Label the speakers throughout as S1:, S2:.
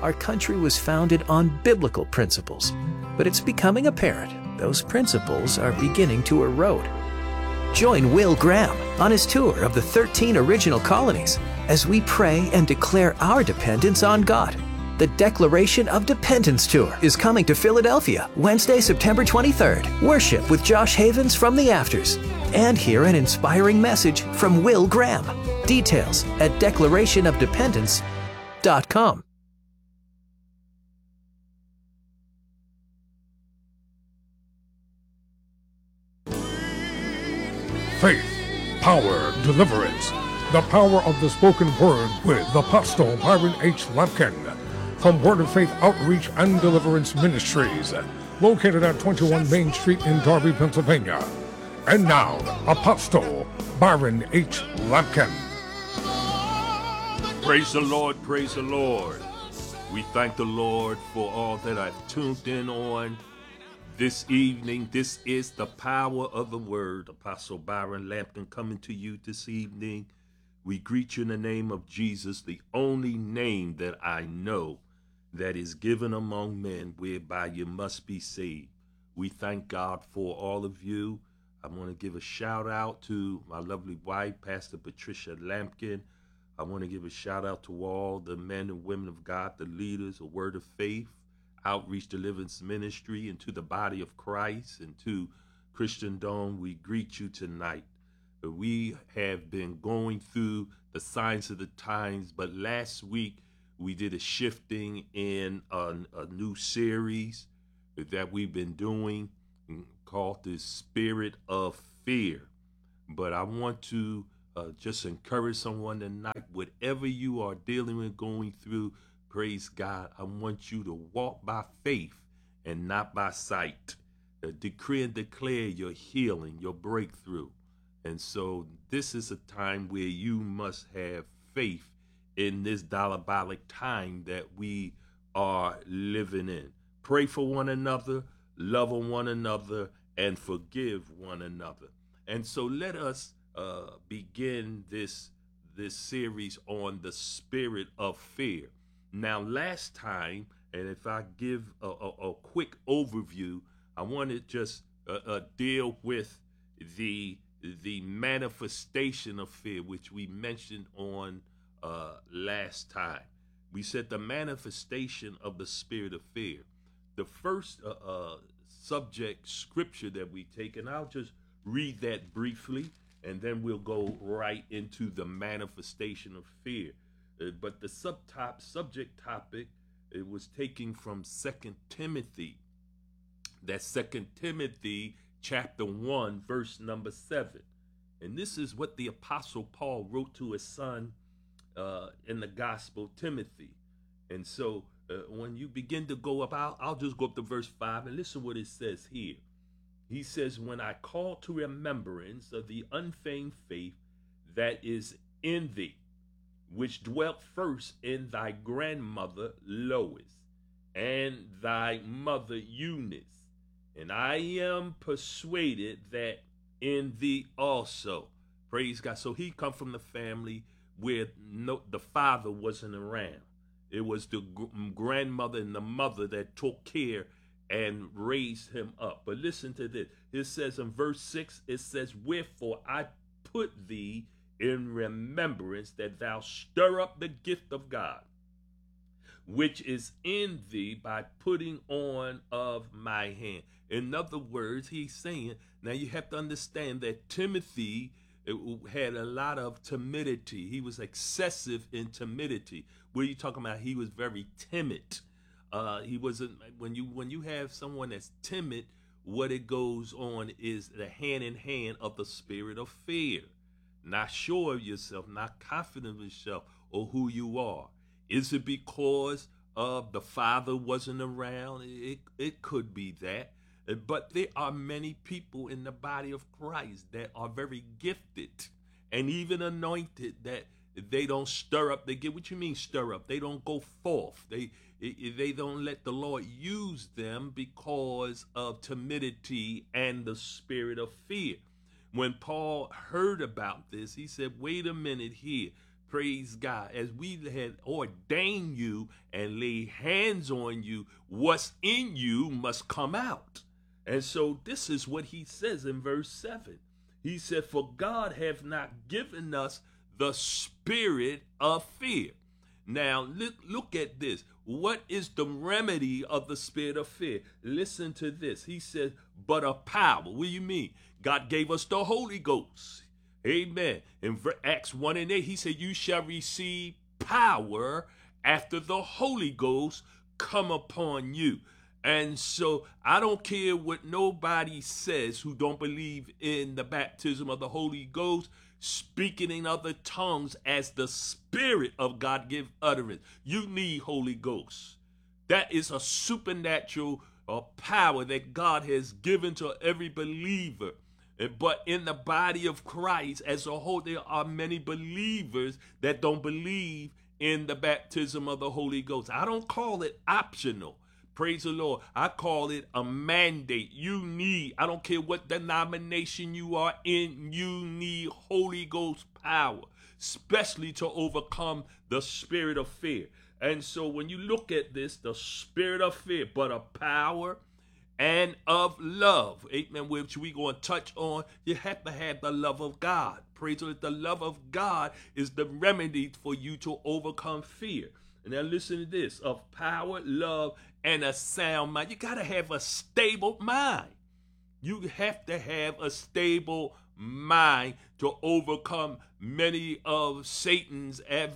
S1: our country was founded on biblical principles, but it's becoming apparent those principles are beginning to erode. Join Will Graham on his tour of the 13 original colonies as we pray and declare our dependence on God. The Declaration of Dependence Tour is coming to Philadelphia Wednesday, September 23rd. Worship with Josh Havens from the Afters and hear an inspiring message from Will Graham. Details at declarationofdependence.com.
S2: Faith, power, deliverance. The power of the spoken word with Apostle Byron H. Lampkin from Word of Faith Outreach and Deliverance Ministries, located at 21 Main Street in Darby, Pennsylvania. And now, Apostle Byron H. Lampkin.
S3: Praise the Lord, praise the Lord. We thank the Lord for all that I've tuned in on this evening. This is the power of the word. Apostle Byron Lampkin coming to you this evening. We greet you in the name of Jesus, the only name that I know that is given among men whereby you must be saved. We thank God for all of you. I want to give a shout out to my lovely wife, Pastor Patricia Lampkin. I want to give a shout out to all the men and women of God, the leaders of Word of Faith, Outreach Deliverance Ministry, and to the body of Christ and to Christendom. We greet you tonight. We have been going through the signs of the times, but last week we did a shifting in a new series that we've been doing called The Spirit of Fear. But I want to just encourage someone tonight, whatever you are dealing with, going through, praise God, I want you to walk by faith and not by sight. Decree and declare your healing, your breakthrough. And so this is a time where you must have faith in this diabolic time that we are living in. Pray for one another, love on one another, and forgive one another. And so let us begin this series on the spirit of fear. Now, last time, and if I give a quick overview, I want to just deal with the manifestation of fear, which we mentioned on last time. We said the manifestation of the spirit of fear. The first subject scripture that we take, and I'll just read that briefly, and then we'll go right into the manifestation of fear. But the subject topic, it was taken from 2 Timothy. That's 2 Timothy chapter 1, verse number 7. And this is what the Apostle Paul wrote to his son in the gospel, Timothy. And so when you begin to go up, I'll just go up to verse 5 and listen what it says here. He says, when I call to remembrance of the unfeigned faith that is in thee, which dwelt first in thy grandmother Lois and thy mother Eunice, and I am persuaded that in thee also. Praise God. So he come from the family where the father wasn't around. It was the grandmother and the mother that took care and raised him up. But listen to this. It says in verse 6, it says, wherefore I put thee in remembrance that thou stir up the gift of God, which is in thee by putting on of my hand. In other words, he's saying, now you have to understand that Timothy had a lot of timidity. He was excessive in timidity. What are you talking about? He was very timid. He wasn't, when you have someone that's timid, what it goes on is the hand in hand of the spirit of fear. Not sure of yourself, not confident of yourself or who you are. Is it because the father wasn't around? It could be that. But there are many people in the body of Christ that are very gifted and even anointed that they don't stir up. They get what you mean stir up. They don't go forth. They don't let the Lord use them because of timidity and the spirit of fear. When Paul heard about this, he said, wait a minute here. praise God, as we had ordained you and lay hands on you, what's in you must come out. And so this is what he says in verse 7. He said, for God hath not given us the spirit of fear. Now, look at this. What is the remedy of the spirit of fear? Listen to this. He says, but of power. What do you mean? God gave us the Holy Ghost. Amen. In Acts 1 and 8, he said, you shall receive power after the Holy Ghost come upon you. And so I don't care what nobody says who don't believe in the baptism of the Holy Ghost, speaking in other tongues as the Spirit of God give utterance. You need Holy Ghost. That is a supernatural power that God has given to every believer. But in the body of Christ as a whole, there are many believers that don't believe in the baptism of the Holy Ghost. I don't call it optional. Praise the Lord. I call it a mandate. You need, I don't care what denomination you are in, you need Holy Ghost power, especially to overcome the spirit of fear. And so when you look at this, the spirit of fear, but of power and of love, amen, which we're going to touch on, you have to have the love of God. Praise the Lord. The love of God is the remedy for you to overcome fear. And now listen to this, of power, love, and a sound mind. You got to have a stable mind. You have to have a stable mind to overcome many of Satan's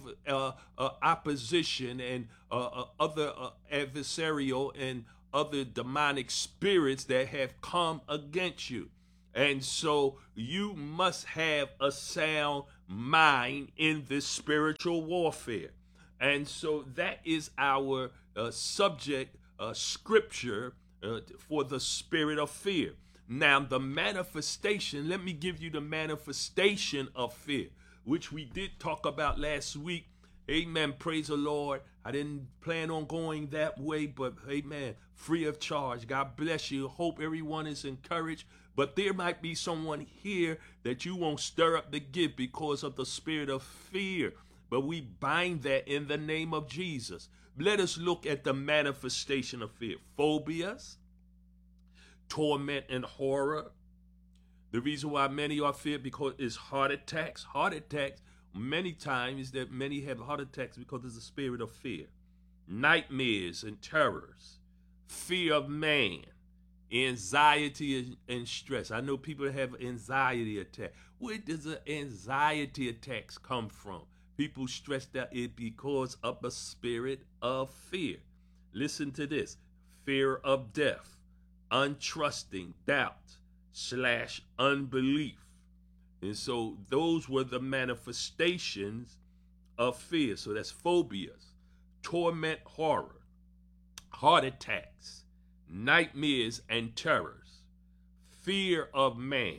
S3: opposition and other adversarial and other demonic spirits that have come against you. And so you must have a sound mind in this spiritual warfare. And so that is our subject scripture for the spirit of fear. Now, the manifestation, let me give you the manifestation of fear, which we did talk about last week. Amen. Praise the Lord. I didn't plan on going that way, but amen, free of charge. God bless you. Hope everyone is encouraged. But there might be someone here that you won't stir up the gift because of the spirit of fear. But we bind that in the name of Jesus. Let us look at the manifestation of fear. Phobias, torment, and horror. The reason why many are feared because it's heart attacks. Heart attacks, many times that many have heart attacks because it's the spirit of fear. Nightmares and terrors. Fear of man. Anxiety and stress. I know people have anxiety attacks. Where does the anxiety attacks come from? People stressed out it because of the spirit of fear. Listen to this. Fear of death, untrusting, doubt, / unbelief. And so those were the manifestations of fear. So that's phobias, torment, horror, heart attacks, nightmares and terrors, fear of man,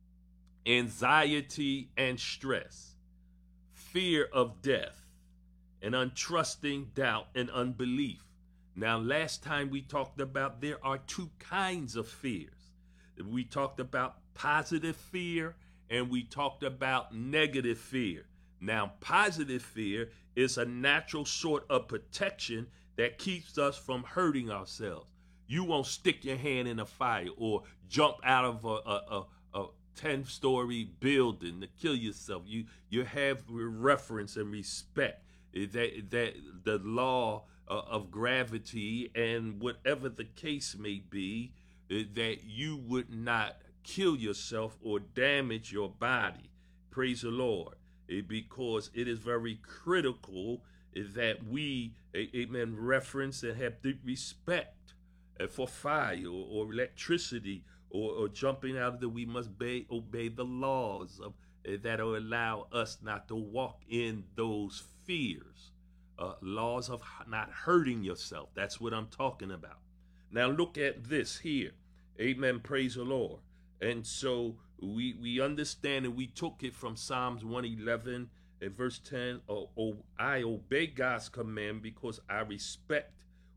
S3: anxiety and stress, fear of death, and untrusting, doubt, and unbelief. Now, last time we talked about there are two kinds of fears. We talked about positive fear and we talked about negative fear. Now, positive fear is a natural sort of protection that keeps us from hurting ourselves. You won't stick your hand in a fire or jump out of a 10-story building to kill yourself. You have reference and respect that the law of gravity and whatever the case may be, that you would not kill yourself or damage your body. Praise the Lord. Because it is very critical that we, amen, reference and have deep respect for fire or electricity or jumping out of the, we must obey the laws of, that will allow us not to walk in those fears. Laws of not hurting yourself. That's what I'm talking about. Now look at this here. Amen. Praise the Lord. And so we understand, and we took it from Psalms 111 and verse 10. I obey God's command because I respect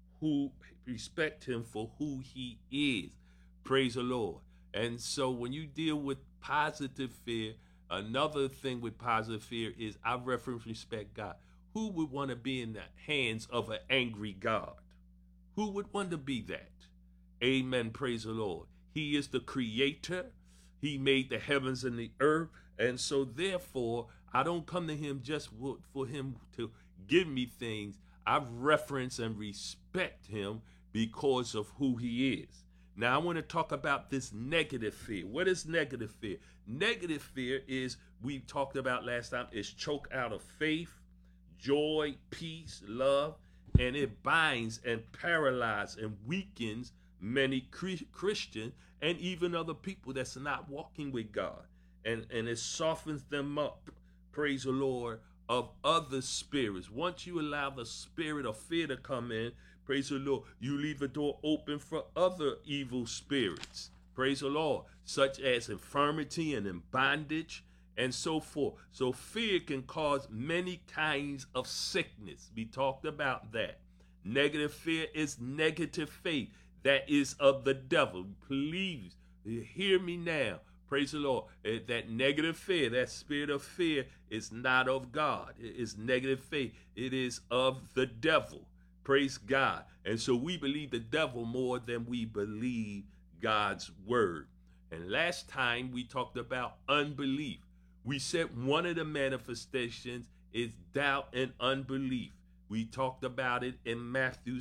S3: him for who he is. Praise the Lord. And so when you deal with positive fear, Another thing with positive fear is I reference respect God. Who would want to be in the hands of an angry God? Who would want to be that? Amen. Praise the Lord. He is the creator. He made the heavens and the earth. And so therefore, I don't come to him just for him to give me things. I reverence and respect him because of who he is. Now, I want to talk about this negative fear. What is negative fear? Negative fear is, we talked about last time, is choke out of faith, joy, peace, love, and it binds and paralyzes and weakens many Christians and even other people that's not walking with God. And it softens them up, praise the Lord, of other spirits. Once you allow the spirit of fear to come in, praise the Lord, you leave the door open for other evil spirits, praise the Lord, such as infirmity and in bondage and so forth. So fear can cause many kinds of sickness. We talked about that. Negative fear is negative faith. That is of the devil. Please hear me now. Praise the Lord. That negative fear, that spirit of fear is not of God. It is negative faith. It is of the devil. Praise God. And so we believe the devil more than we believe God's word. And last time we talked about unbelief. We said one of the manifestations is doubt and unbelief. We talked about it in Matthew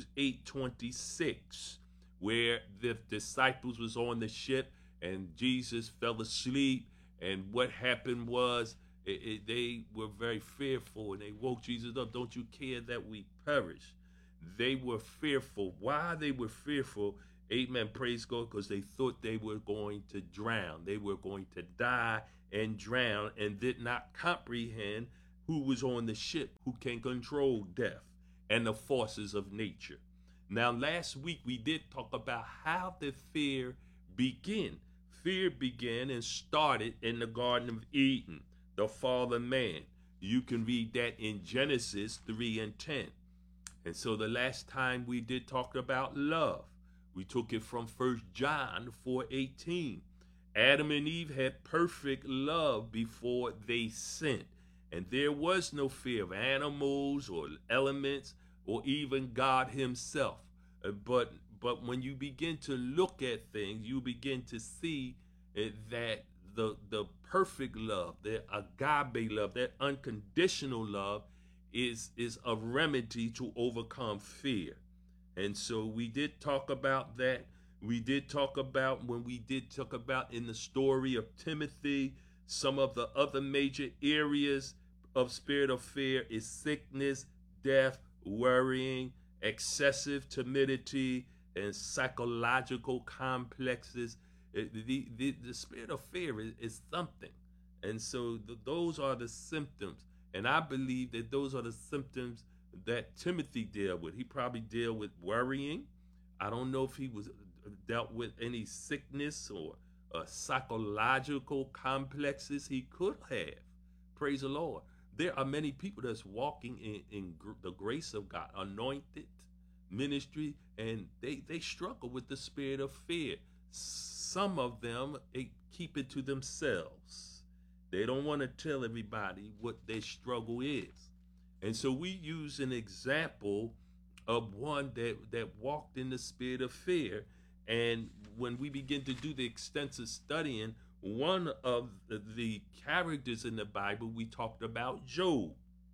S3: 8:26, where the disciples was on the ship and Jesus fell asleep. And what happened was they were very fearful and they woke Jesus up. Don't you care that we perish? They were fearful. Why they were fearful? Amen. Praise God. Because they thought they were going to drown. They were going to die and drown and did not comprehend who was on the ship, who can control death and the forces of nature. Now, last week we did talk about how the fear began. Fear began and started in the Garden of Eden, the fall of man. You can read that in Genesis 3:10. And so the last time we did talk about love. We took it from 1 John 4:18. Adam and Eve had perfect love before they sinned. And there was no fear of animals or elements or even God himself. But when you begin to look at things, you begin to see that the perfect love, the agape love, that unconditional love is a remedy to overcome fear. And so we did talk about that. We did talk about when we did talk about in the story of Timothy, some of the other major areas of spirit of fear is sickness, death, worrying, excessive timidity, and psychological complexes. The spirit of fear is something. And so those are the symptoms. And I believe that those are the symptoms that Timothy dealt with. He probably dealt with worrying. I don't know if he was dealt with any sickness or psychological complexes. He could have. Praise the Lord. There are many people that's walking in the grace of God, anointed ministry, and they struggle with the spirit of fear. Some of them keep it to themselves. They don't want to tell everybody what their struggle is. And so we use an example of one that walked in the spirit of fear. And when we begin to do the extensive studying, one of the characters in the Bible, we talked about Job.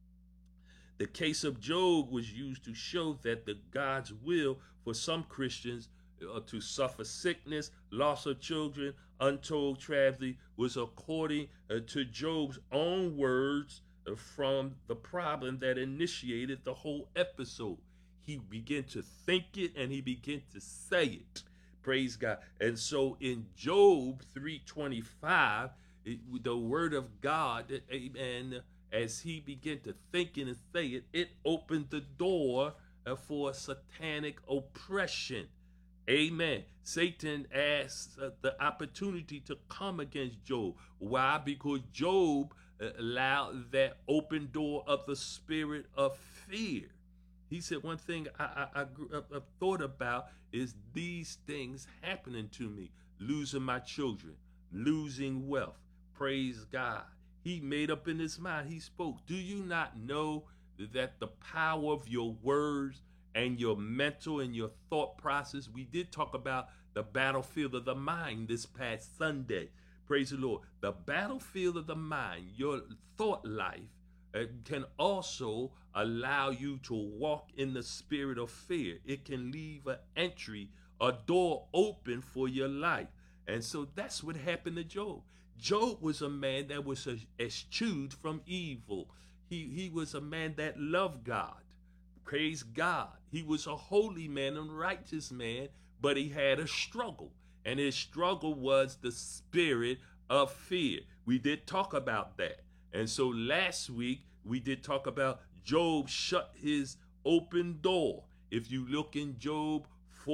S3: The case of Job was used to show that God's will for some Christians to suffer sickness, loss of children, untold tragedy was according to Job's own words from the problem that initiated the whole episode. He began to think it and he began to say it. Praise God. And so in Job 3:25, the word of God, amen, as he began to think it and say it, it opened the door for satanic oppression. Amen. Satan asked the opportunity to come against Job. Why? Because Job allowed that open door of the spirit of fear. He said, one thing I thought about is these things happening to me, losing my children, losing wealth. Praise God. He made up in his mind. He spoke. Do you not know that the power of your words and your mental and your thought process? We did talk about the battlefield of the mind this past Sunday. Praise the Lord. The battlefield of the mind, your thought life, can also allow you to walk in the spirit of fear. It can leave an entry, a door open for your life. And so that's what happened to Job. Job was a man that was eschewed from evil. He was a man that loved God. Praise God. He was a holy man and righteous man, but he had a struggle. And his struggle was the spirit of fear. We did talk about that. And so last week, we did talk about Job shut his open door. If you look in Job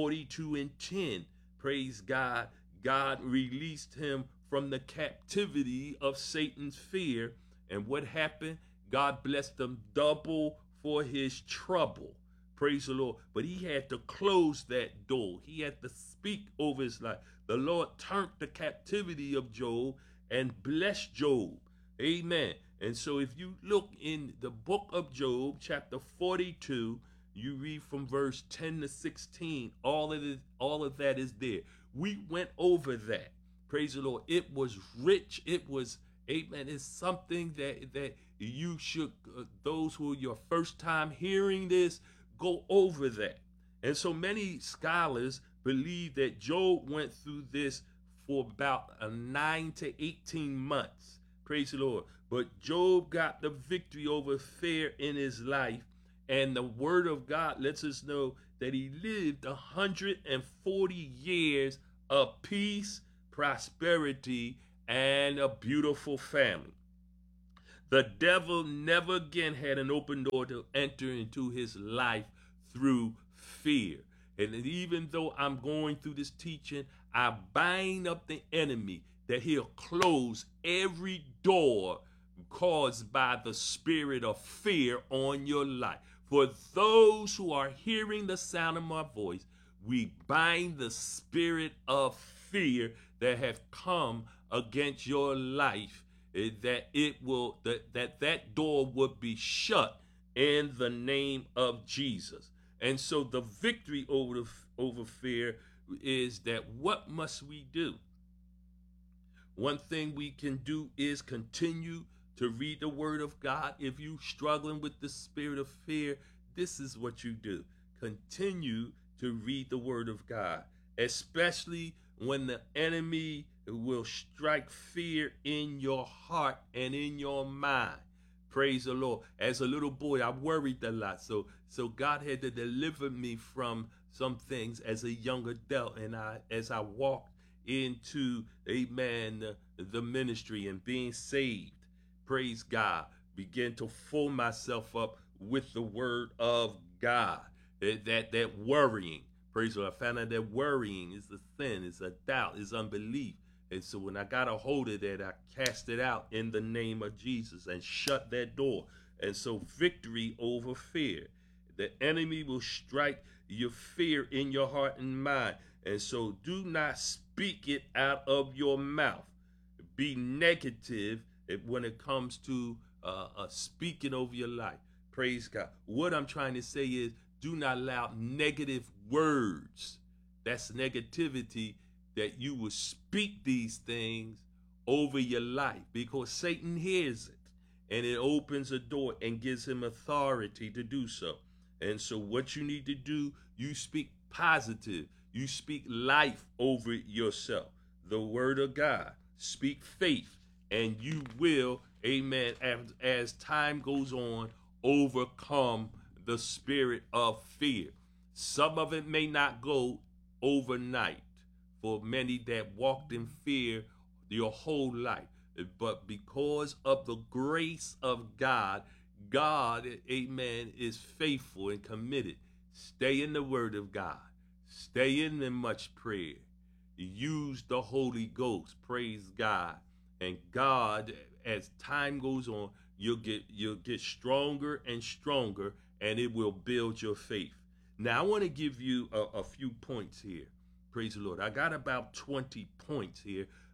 S3: 42:10, praise God, God released him from the captivity of Satan's fear. And what happened? God blessed him double for his trouble. Praise the Lord. But he had to close that door. He had to speak over his life. The Lord turned the captivity of Job and blessed Job. Amen. And so if you look in the book of Job, chapter 42, you read from verse 10 to 16, all of that is there. We went over that. Praise the Lord. It was rich. It was, amen, it's something that you should, those who are your first time hearing this, go over that. And so many scholars believe that Job went through this for about 9 to 18 months. Praise the Lord. But Job got the victory over fear in his life. And the word of God lets us know that he lived 140 years of peace, prosperity, and a beautiful family. The devil never again had an open door to enter into his life through fear. And even though I'm going through this teaching, I bind up the enemy that he'll close every door caused by the spirit of fear on your life. For those who are hearing the sound of my voice, we bind the spirit of fear that have come against your life, that door would be shut in the name of Jesus. And so the victory over fear is that what must we do? One thing we can do is continue to read the word of God. If you're struggling with the spirit of fear, this is what you do. Continue to read the word of God, especially when the enemy will strike fear in your heart and in your mind. Praise the Lord. As a little boy, I worried a lot. So God had to deliver me from some things as a young adult. And as I walked into, amen, the ministry and being saved, praise God, begin to fill myself up with the word of God. That worrying, praise the Lord, I found out that worrying is a sin, is a doubt, is unbelief. And so when I got a hold of that, I cast it out in the name of Jesus and shut that door. And so victory over fear. The enemy will strike your fear in your heart and mind. And so do not speak it out of your mouth. Be negative when it comes to speaking over your life. Praise God. What I'm trying to say is do not allow negative words. That's negativity, that you will speak these things over your life, because Satan hears it and it opens a door and gives him authority to do so. And so what you need to do, you speak positive. You speak life over yourself. The word of God. Speak faith, and you will, amen, as time goes on, overcome the spirit of fear. Some of it may not go overnight for many that walked in fear your whole life. But because of the grace of God, amen, is faithful and committed. Stay in the word of God. Stay in the much prayer. Use the Holy Ghost. Praise God. And God, as time goes on, you'll get stronger and stronger, and it will build your faith. Now, I want to give you a few points here. Praise the Lord. I got about 20 points here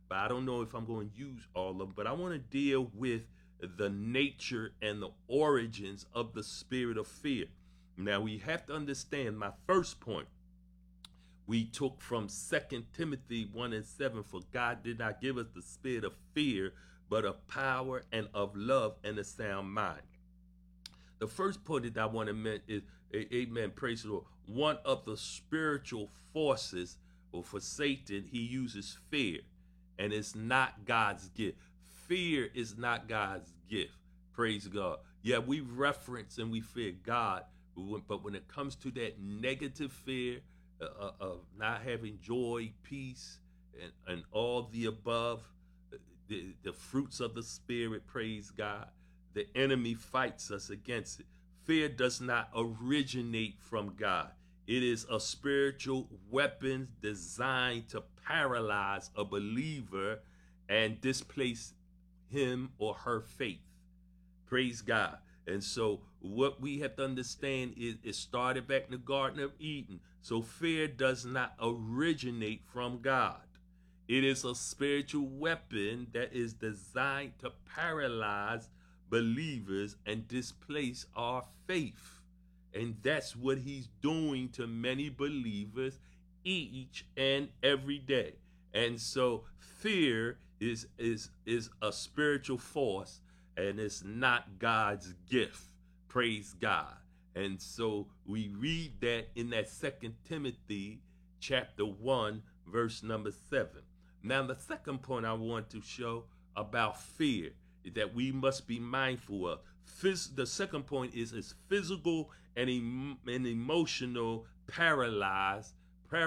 S3: but I don't know if I'm going to use all of them. But I want to deal with the nature and the origins of the spirit of fear. Now, we have to understand my first point. We took from 2 Timothy 1:7, for God did not give us the spirit of fear, but of power and of love and a sound mind. The first point that I want to mention is, amen, praise the Lord, one of the spiritual forces, or for Satan, he uses fear, and it's not God's gift. Fear is not God's gift. Praise God. Yeah, we reference and we fear God, but when it comes to that negative fear of not having joy, peace, and all the above, the fruits of the Spirit, praise God, the enemy fights us against it. Fear does not originate from God. It is a spiritual weapon designed to paralyze a believer and displace him or her faith. Praise God. And so what we have to understand is it started back in the Garden of Eden. So fear does not originate from God. It is a spiritual weapon that is designed to paralyze believers and displace our faith. And that's what he's doing to many believers each and every day. And so fear is a spiritual force, and it's not God's gift. Praise God. And so we read that in that 2 Timothy chapter 1, verse number 7. Now, the second point I want to show about fear is that we must be mindful of. The second point is physical and emotional paralyzes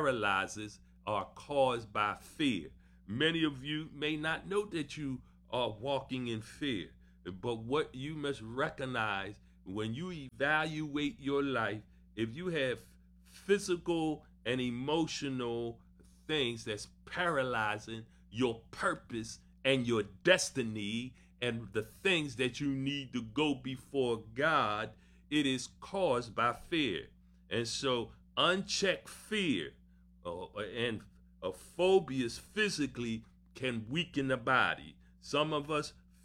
S3: are caused by fear. Many of you may not know that you are walking in fear, but what you must recognize when you evaluate your life, if you have physical and emotional things that's paralyzing your purpose and your destiny and the things that you need to go before God, it is caused by fear. And so unchecked fear and phobias physically can weaken the body. Some of us